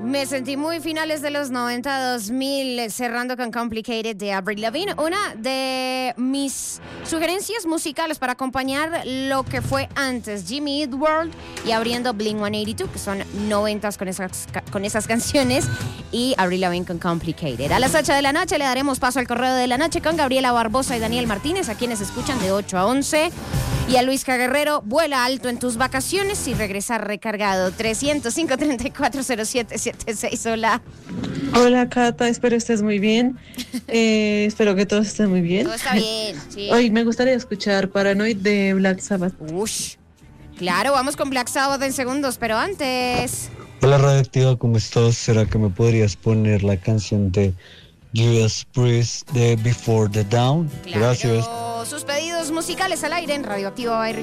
Me sentí muy finales de los 90, 2000, cerrando con Complicated de Avril Lavigne. Una de mis sugerencias musicales para acompañar lo que fue antes Jimmy Eat World y abriendo Blink-182, que son 90s con esas canciones, y Avril Lavigne con Complicated. A las 8 de la noche le daremos paso al correo de la noche con Gabriela Barbosa y Daniel Martínez, a quienes escuchan de 8 a 11. Y a Luis Guerrero, vuela alto en tus vacaciones y regresa recargado. 305-340776. Hola. Hola, Cata, espero estés muy bien. Espero que todos estén muy bien. Todo está bien, sí. Hoy me gustaría escuchar Paranoid de Black Sabbath. Ush. Claro, vamos con Black Sabbath en segundos, pero antes... Hola, Radioactiva, ¿cómo estás? ¿Será que me podrías poner la canción de Judas Priest de Before the Dawn? Claro. Gracias. Sus pedidos musicales al aire en Radioactiva by